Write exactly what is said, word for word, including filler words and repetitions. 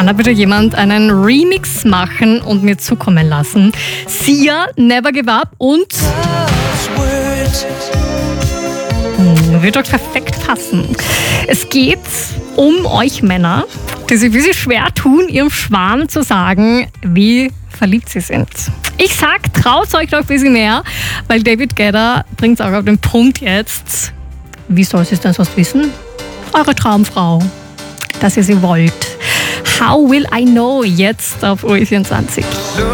Kann da bitte jemand einen Remix machen und mir zukommen lassen? Sia, Never Give Up und hm, wird doch perfekt passen. Es geht um euch Männer, die sich ein bisschen schwer tun, ihrem Schwarm zu sagen, wie verliebt sie sind. Ich sag, traut euch doch ein bisschen mehr, weil David Guetta bringt es auch auf den Punkt jetzt. Wie soll sie es denn sonst wissen? Eure Traumfrau, dass ihr sie wollt. How will I know jetzt auf O E vierundzwanzig?